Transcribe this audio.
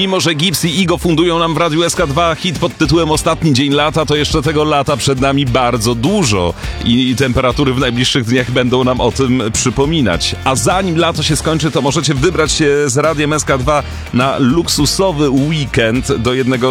mimo że Gibbs i Igo fundują nam w Radiu SK2 hit pod tytułem Ostatni dzień lata, to jeszcze tego lata przed nami bardzo dużo i temperatury w najbliższych dniach będą nam o tym przypominać. A zanim lato się skończy, to możecie wybrać się z Radiem SK2 na luksusowy weekend do jednego